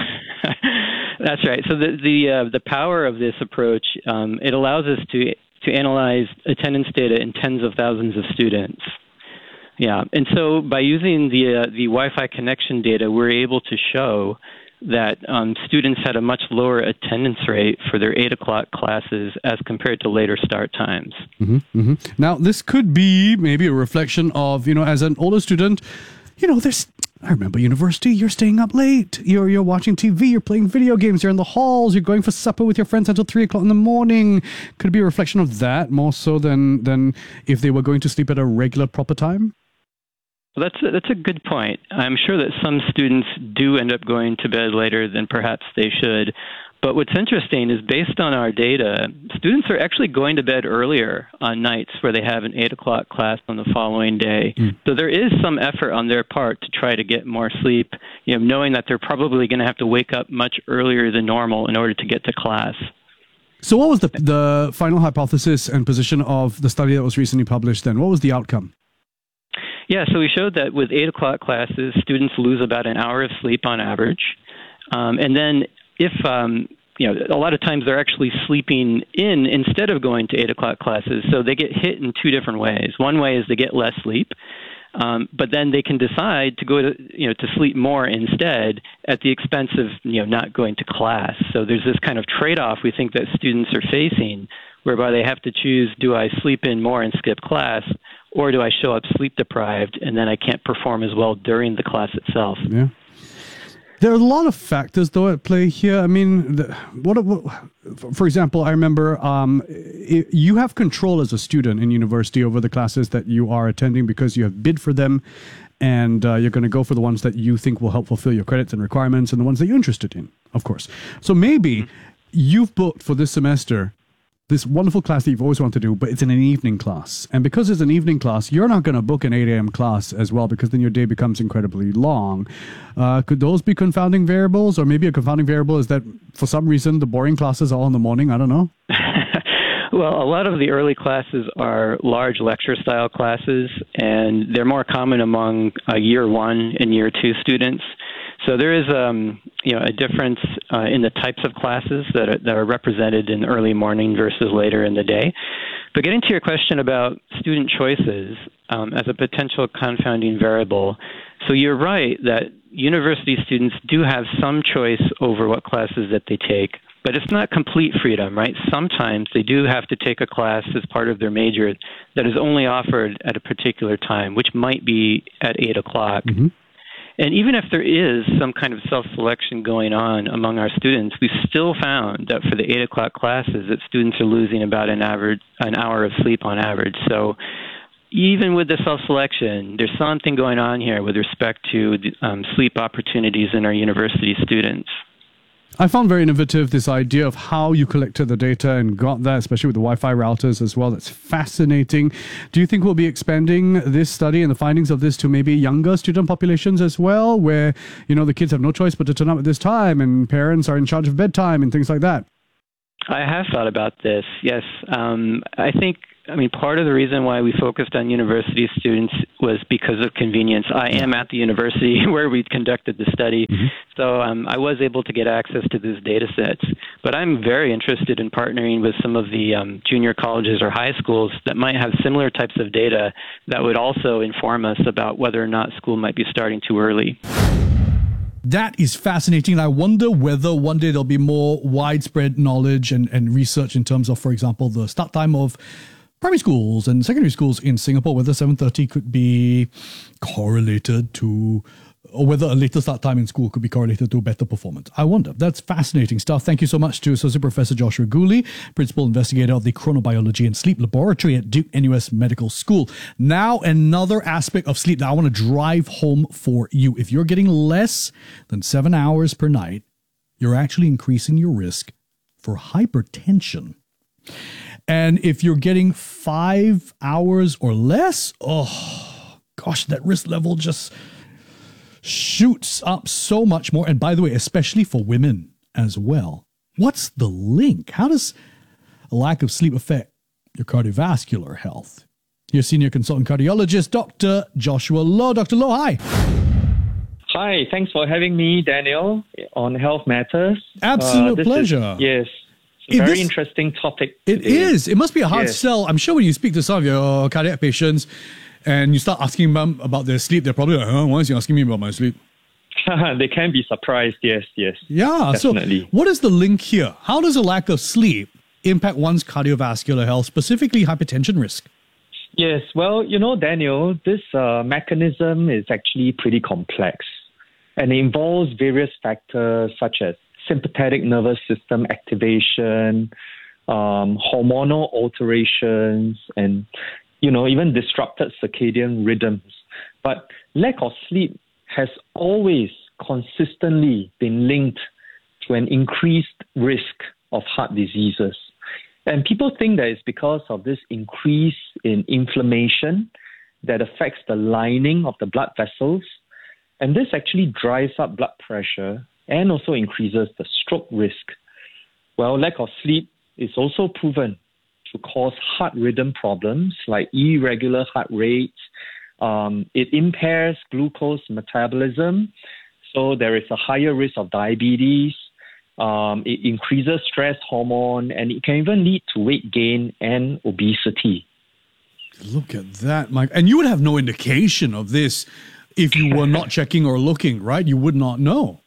That's right. So the the, uh, the power of this approach, um, it allows us to to analyze attendance data in tens of thousands of students. Yeah, and so by using the uh, the Wi-Fi connection data, we're able to show that um, students had a much lower attendance rate for their eight o'clock classes as compared to later start times. Mm-hmm, mm-hmm. Now, this could be maybe a reflection of, you know, as an older student, you know, there's, I remember university, you're staying up late, you're you're watching T V, you're playing video games, you're in the halls, you're going for supper with your friends until three o'clock in the morning. Could it be a reflection of that more so than, than if they were going to sleep at a regular proper time? Well, that's a, that's a good point. I'm sure that some students do end up going to bed later than perhaps they should. But what's interesting is based on our data, students are actually going to bed earlier on nights where they have an eight o'clock class on the following day. Mm. So there is some effort on their part to try to get more sleep, you know, knowing that they're probably going to have to wake up much earlier than normal in order to get to class. So what was the the final hypothesis and position of the study that was recently published then? What was the outcome? Yeah, so we showed that with eight o'clock classes, students lose about an hour of sleep on average. Um, and then if, um, you know, a lot of times they're actually sleeping in instead of going to eight o'clock classes. So they get hit in two different ways. One way is they get less sleep, um, but then they can decide to go to, you know, to sleep more instead at the expense of, you know, not going to class. So there's this kind of trade-off we think that students are facing whereby they have to choose, do I sleep in more and skip class, or do I show up sleep deprived and then I can't perform as well during the class itself? Yeah. There are a lot of factors, though, at play here. I mean, the, what, what, for example, I remember um, it, you have control as a student in university over the classes that you are attending because you have bid for them, and uh, you're going to go for the ones that you think will help fulfill your credits and requirements and the ones that you're interested in, of course. So maybe mm-hmm. you've booked for this semester this wonderful class that you've always wanted to do, but it's in an evening class. And because it's an evening class, you're not going to book an eight a.m. class as well, because then your day becomes incredibly long. Uh, could those be confounding variables? Or maybe a confounding variable is that for some reason the boring classes are all in the morning? I don't know. Well, a lot of the early classes are large lecture-style classes, and they're more common among uh, year one and year two students. So there is, um, you know, a difference uh, in the types of classes that are, that are represented in early morning versus later in the day. But getting to your question about student choices um, as a potential confounding variable, so you're right that university students do have some choice over what classes that they take, but it's not complete freedom, right? Sometimes they do have to take a class as part of their major that is only offered at a particular time, which might be at eight o'clock. Mm-hmm. And even if there is some kind of self-selection going on among our students, we still found that for the eight o'clock classes that students are losing about an average, an hour of sleep on average. So even with the self-selection, there's something going on here with respect to um, sleep opportunities in our university students. I found very innovative this idea of how you collected the data and got that, especially with the Wi-Fi routers as well. That's fascinating. Do you think we'll be expanding this study and the findings of this to maybe younger student populations as well, where, you know, the kids have no choice but to turn up at this time and parents are in charge of bedtime and things like that? I have thought about this, yes. Um, I think, I mean, part of the reason why we focused on university students was because of convenience. I am at the university where we conducted the study, mm-hmm. so um, I was able to get access to these data sets. But I'm very interested in partnering with some of the um, junior colleges or high schools that might have similar types of data that would also inform us about whether or not school might be starting too early. That is fascinating. I wonder whether one day there'll be more widespread knowledge and, and research in terms of, for example, the start time of primary schools and secondary schools in Singapore, whether seven thirty could be correlated to, or whether a later start time in school could be correlated to better performance. I wonder. That's fascinating stuff. Thank you so much to Associate Professor Joshua Gooley, Principal Investigator of the Chronobiology and Sleep Laboratory at Duke N U S Medical School. Now, another aspect of sleep that I want to drive home for you. If you're getting less than seven hours per night, you're actually increasing your risk for hypertension. And if you're getting five hours or less, oh, gosh, that risk level just shoots up so much more. And by the way, especially for women as well. What's the link? How does a lack of sleep affect your cardiovascular health? Your senior consultant cardiologist, Doctor Joshua Loh. Doctor Loh, hi. Hi, thanks for having me, Daniel, on Health Matters. Absolute uh, pleasure. Is, yes. It's a very this, interesting topic It today. is. It must be a hard yes. sell. I'm sure when you speak to some of your cardiac patients and you start asking them about their sleep, they're probably like, huh, why is he asking me about my sleep? They can be surprised, yes, yes. Yeah, definitely. So what is the link here? How does a lack of sleep impact one's cardiovascular health, specifically hypertension risk? Yes, well, you know, Daniel, this uh, mechanism is actually pretty complex, and it involves various factors such as sympathetic nervous system activation, um, hormonal alterations, and, you know, even disrupted circadian rhythms. But lack of sleep has always consistently been linked to an increased risk of heart diseases. And people think that it's because of this increase in inflammation that affects the lining of the blood vessels. And this actually drives up blood pressure and also increases the stroke risk. Well, lack of sleep is also proven to cause heart rhythm problems like irregular heart rates. Um, it impairs glucose metabolism, so there is a higher risk of diabetes. Um, it increases stress hormone, and it can even lead to weight gain and obesity. Look at that, Mike. And you would have no indication of this if you were not checking or looking, right? You would not know.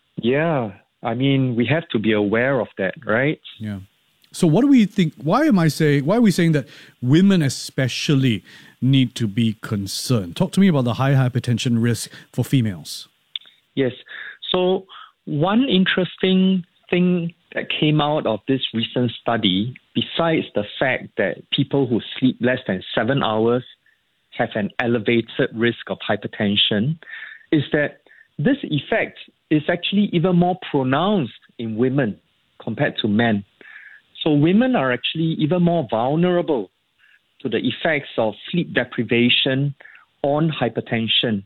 Yeah, I mean, we have to be aware of that, right? Yeah. So what do we think, why am I saying, why are we saying that women especially need to be concerned? Talk to me about the high hypertension risk for females. Yes. So one interesting thing that came out of this recent study, besides the fact that people who sleep less than seven hours have an elevated risk of hypertension, is that this effect is actually even more pronounced in women compared to men. So women are actually even more vulnerable to the effects of sleep deprivation on hypertension.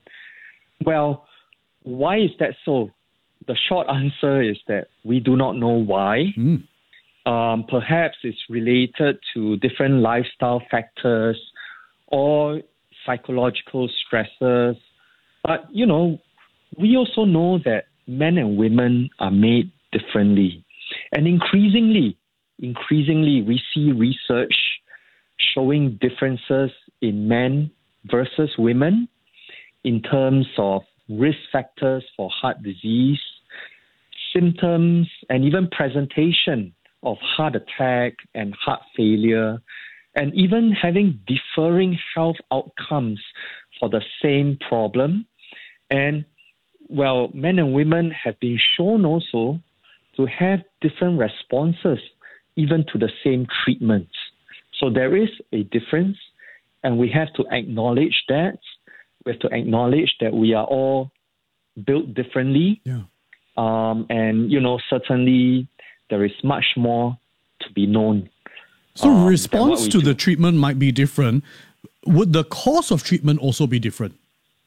Well, why is that so? The short answer is that we do not know why. Mm. Um, perhaps it's related to different lifestyle factors or psychological stresses. But, you know, we also know that men and women are made differently. And increasingly, increasingly, we see research showing differences in men versus women in terms of risk factors for heart disease, symptoms, and even presentation of heart attack and heart failure, and even having differing health outcomes for the same problem. And, well, men and women have been shown also to have different responses even to the same treatments. So there is a difference, and we have to acknowledge that. We have to acknowledge that we are all built differently. Yeah. Um, and, you know, certainly there is much more to be known. So um, response to do. the treatment might be different. Would the course of treatment also be different?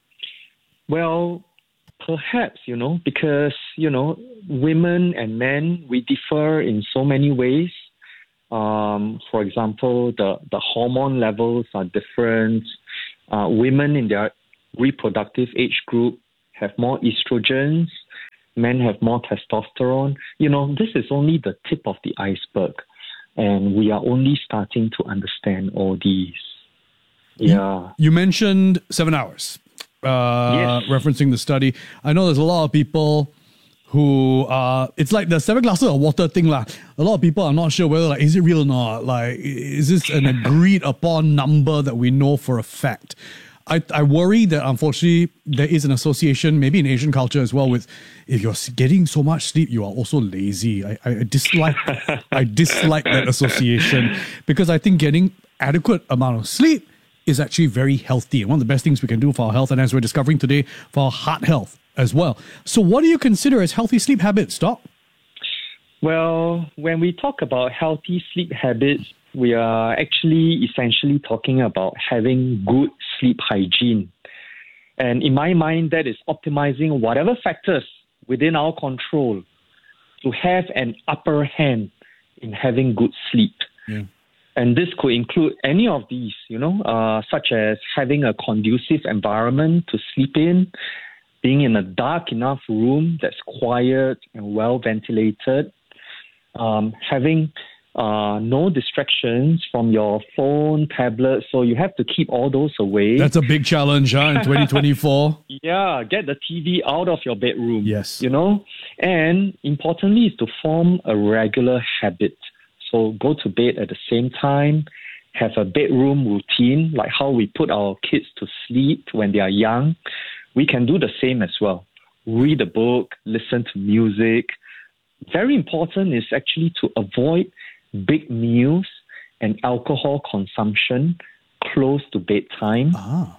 Well, perhaps, you know, because, you know, women and men, we differ in so many ways. Um, for example, the, the hormone levels are different. Uh, women in their reproductive age group have more estrogens. Men have more testosterone. You know, this is only the tip of the iceberg. And we are only starting to understand all these. Yeah. You, you mentioned seven hours, uh, Yes. referencing the study. I know there's a lot of people who uh it's like the seven glasses of water thing lah. A lot of people are not sure whether like is it real or not. Like is this an agreed upon number that we know for a fact? I, I worry that unfortunately there is an association, maybe in Asian culture as well, with if you're getting so much sleep, you are also lazy. I, I dislike I dislike that association because I think getting adequate amount of sleep is actually very healthy and one of the best things we can do for our health, and as we're discovering today, for our heart health as well. So what do you consider as healthy sleep habits, Doc? Well, when we talk about healthy sleep habits, we are actually essentially talking about having good sleep hygiene. And in my mind, that is optimizing whatever factors within our control to have an upper hand in having good sleep. Yeah. And this could include any of these, you know, uh, such as having a conducive environment to sleep in, being in a dark enough room that's quiet and well ventilated, um, having uh, no distractions from your phone, tablet, so you have to keep all those away. That's a big challenge, huh, in twenty twenty-four. Yeah, get the T V out of your bedroom. Yes. You know, and importantly is to form a regular habit. So go to bed at the same time, have a bedroom routine, like how we put our kids to sleep when they are young. We can do the same as well. Read a book, listen to music. Very important is actually to avoid big meals and alcohol consumption close to bedtime. Ah.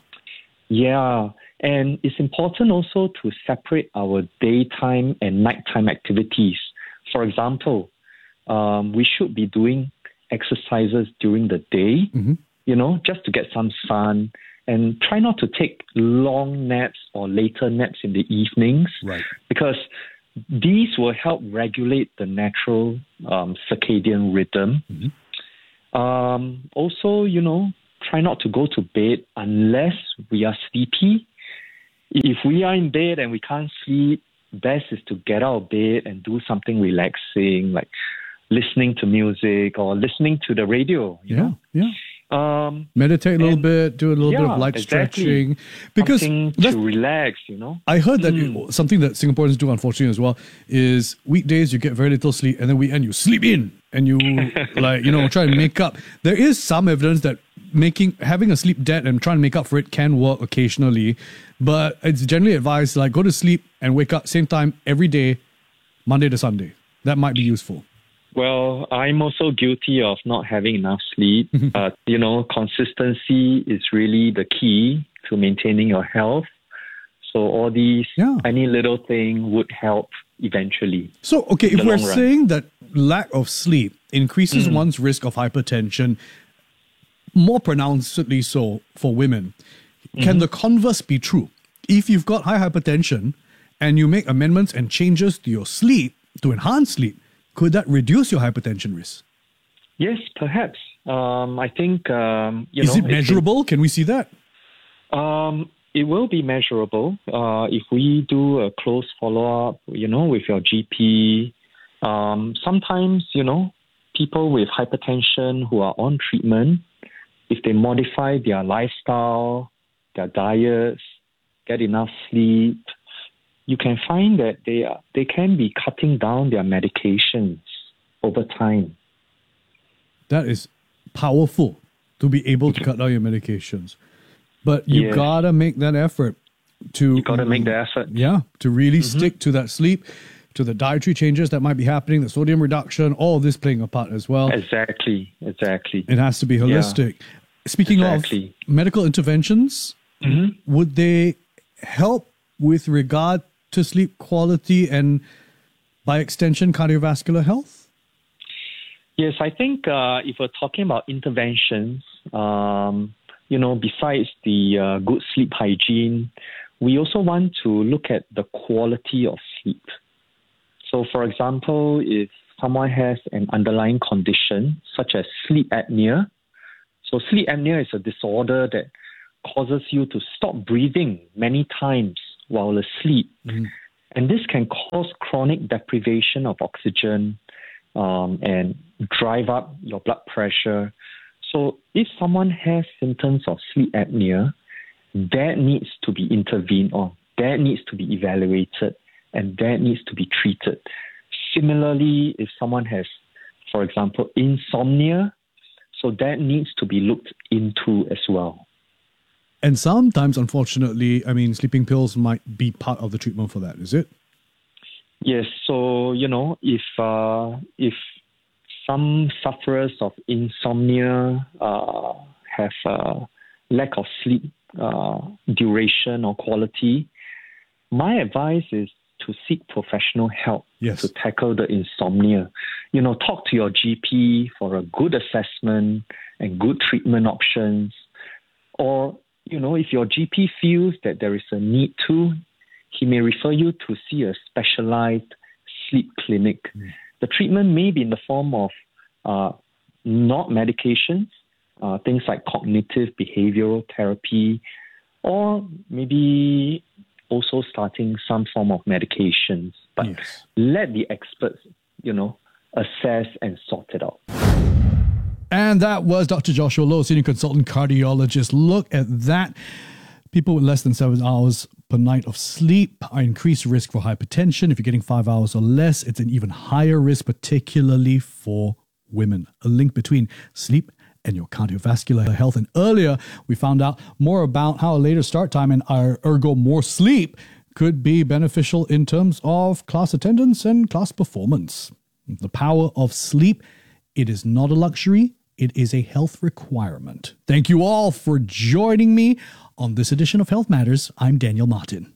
Yeah, and it's important also to separate our daytime and nighttime activities. For example, um, we should be doing exercises during the day, mm-hmm. you know, just to get some sun, and try not to take long naps or later naps in the evenings, right? Because these will help regulate the natural um, circadian rhythm. Mm-hmm. Um, also, you know, try not to go to bed unless we are sleepy. If we are in bed and we can't sleep, best is to get out of bed and do something relaxing, like listening to music or listening to the radio. You yeah, know? yeah. Um, Meditate a little bit, do a little yeah, bit of light exactly. stretching. Because something that's- to relax, you know. I heard that Mm. it- something that Singaporeans do, unfortunately, as well, is weekdays you get very little sleep, and then weekend you sleep in, and you like you know try and make up. There is some evidence that making having a sleep debt and trying to make up for it can work occasionally, but it's generally advised like go to sleep and wake up same time every day, Monday to Sunday. That might be useful. Well, I'm also guilty of not having enough sleep. uh, you know, consistency is really the key to maintaining your health. So all these, yeah. any little thing would help eventually. So, okay, in if the we're long run. saying that lack of sleep increases Mm. one's risk of hypertension, more pronouncedly so for women, can Mhm. the converse be true? If you've got high hypertension and you make amendments and changes to your sleep to enhance sleep, could that reduce your hypertension risk? Yes, perhaps. Um, I think, um, you Is know... it measurable? Can we see that? Um, it will be measurable uh, if we do a close follow-up, you know, with your G P. Um, sometimes, you know, people with hypertension who are on treatment, if they modify their lifestyle, their diets, get enough sleep, you can find that they are, they can be cutting down their medications over time. That is powerful to be able to cut down your medications. But you Yeah. gotta make that effort to You got to make the effort. Yeah, to really Mhm. stick to that sleep, to the dietary changes that might be happening, the sodium reduction, all of this playing a part as well. Exactly, exactly. It has to be holistic. Speaking Exactly. of medical interventions, Mhm. would they help with regard to sleep quality and, by extension, cardiovascular health? Yes, I think uh, if we're talking about interventions, um, you know, besides the uh, good sleep hygiene, we also want to look at the quality of sleep. So, for example, if someone has an underlying condition such as sleep apnea, so sleep apnea is a disorder that causes you to stop breathing many times while asleep. And this can cause chronic deprivation of oxygen um, and drive up your blood pressure. So if someone has symptoms of sleep apnea, that needs to be intervened on, that needs to be evaluated, and that needs to be treated. Similarly, if someone has, for example, insomnia, so that needs to be looked into as well. And sometimes, unfortunately, I mean, sleeping pills might be part of the treatment for that, is it? Yes, so, you know, if uh, if some sufferers of insomnia uh, have uh, lack of sleep uh, duration or quality, my advice is to seek professional help yes. to tackle the insomnia. You know, talk to your G P for a good assessment and good treatment options. Or, you know, if your G P feels that there is a need to, he may refer you to see a specialized sleep clinic. Mm. The treatment may be in the form of uh, not medications, uh, things like cognitive behavioral therapy, or maybe also starting some form of medications. But yes. let the experts, you know, assess and sort it out. And that was Doctor Joshua Loh, Senior Consultant Cardiologist. Look at that. People with less than seven hours per night of sleep are increased risk for hypertension. If you're getting five hours or less, it's an even higher risk, particularly for women. A link between sleep and your cardiovascular health. And earlier, we found out more about how a later start time and our ergo more sleep could be beneficial in terms of class attendance and class performance. The power of sleep, it is not a luxury, it is a health requirement. Thank you all for joining me on this edition of Health Matters. I'm Daniel Martin.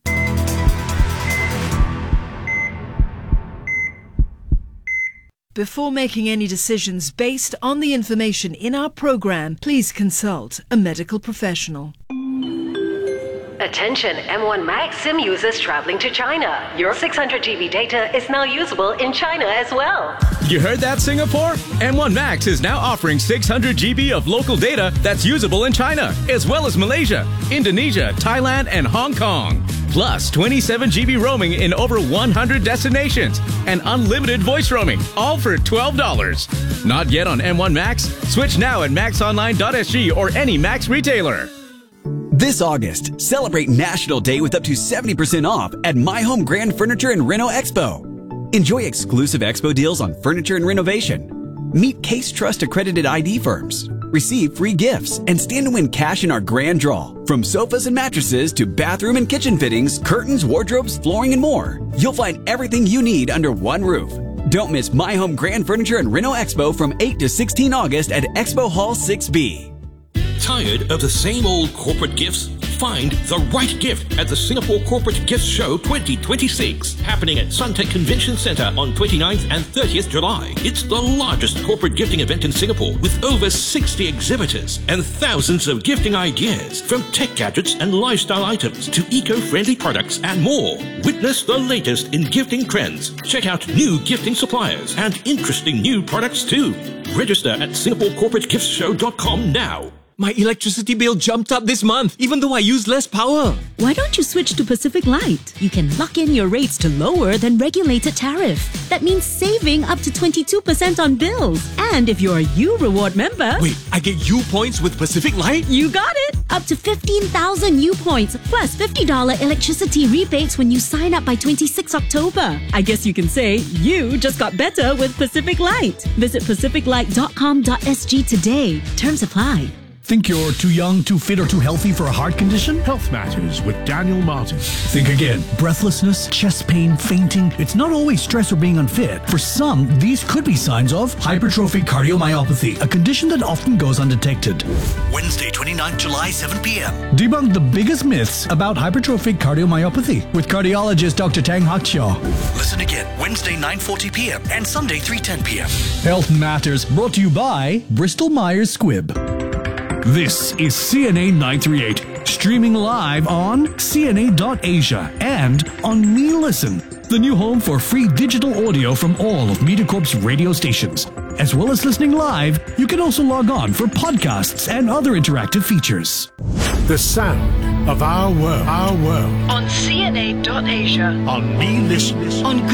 Before making any decisions based on the information in our program, please consult a medical professional. Attention M one Max SIM users traveling to China. Your six hundred gigabyte data is now usable in China as well. You heard that, Singapore? M one Max is now offering six hundred gigabytes of local data that's usable in China, as well as Malaysia, Indonesia, Thailand, and Hong Kong. Plus twenty-seven gigabytes roaming in over one hundred destinations and unlimited voice roaming, all for twelve dollars. Not yet on M one Max? Switch now at max online dot s g or any Max retailer. This August, celebrate National Day with up to seventy percent off at My Home Grand Furniture and Reno Expo. Enjoy exclusive expo deals on furniture and renovation. Meet Case Trust accredited I D firms. Receive free gifts and stand to win cash in our grand draw. From sofas and mattresses to bathroom and kitchen fittings, curtains, wardrobes, flooring, and more. You'll find everything you need under one roof. Don't miss My Home Grand Furniture and Reno Expo from eighth to sixteenth August at Expo Hall six B. Tired of the same old corporate gifts? Find the right gift at the Singapore Corporate Gifts Show twenty twenty-six, happening at Suntec Convention Centre on twenty-ninth and thirtieth July. It's the largest corporate gifting event in Singapore with over sixty exhibitors and thousands of gifting ideas, from tech gadgets and lifestyle items to eco-friendly products and more. Witness the latest in gifting trends. Check out new gifting suppliers and interesting new products too. Register at singapore corporate gifts show dot com now. My electricity bill jumped up this month, even though I use less power. Why don't you switch to Pacific Light? You can lock in your rates to lower than regulated tariff. That means saving up to twenty-two percent on bills. And if you're a U Reward member... Wait, I get U points with Pacific Light? You got it! Up to fifteen thousand U points, plus fifty dollars electricity rebates when you sign up by twenty-sixth October. I guess you can say you just got better with Pacific Light. Visit pacific light dot com dot s g today. Terms apply. Think you're too young, too fit, or too healthy for a heart condition? Health Matters with Daniel Martin. Think again. Breathlessness, chest pain, fainting. It's not always stress or being unfit. For some, these could be signs of hypertrophic cardiomyopathy, a condition that often goes undetected. Wednesday, twenty-ninth July, seven p.m. Debunk the biggest myths about hypertrophic cardiomyopathy with cardiologist Doctor Tang Hakshaw. Listen again Wednesday, nine forty p.m. and Sunday, three ten p.m. Health Matters brought to you by Bristol Myers Squibb. This is C N A nine thirty-eight, streaming live on C N A dot Asia and on Me Listen, the new home for free digital audio from all of MediaCorp's radio stations. As well as listening live, you can also log on for podcasts and other interactive features. The sound of our world, our world. On C N A dot Asia. On Me Listen. On